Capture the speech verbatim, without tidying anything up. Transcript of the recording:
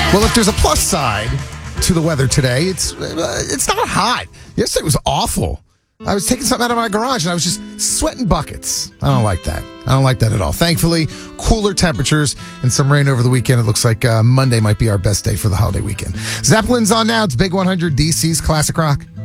Well, if there's a plus side to the weather today, it's uh, it's not hot. Yesterday was awful. I was taking something out of my garage and I was just sweating buckets. I don't like that. I don't like that at all. Thankfully, cooler temperatures and some rain over the weekend. It looks like uh, Monday might be our best day for the holiday weekend. Zeppelin's on now. It's Big one hundred D C's Classic Rock.